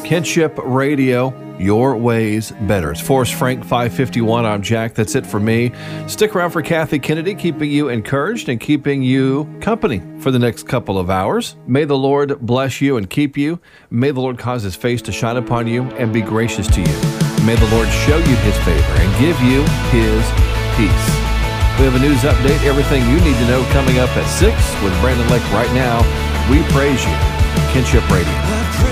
Kinship Radio, your ways better. It's Forrest Frank 551. I'm Jack. That's it for me. Stick around for Kathy Kennedy, keeping you encouraged and keeping you company for the next couple of hours. May the Lord bless you and keep you. May the Lord cause his face to shine upon you and be gracious to you. May the Lord show you his favor and give you his peace. We have a news update, everything you need to know coming up at 6 with Brandon Lake right now. We praise you. Kinship Radio.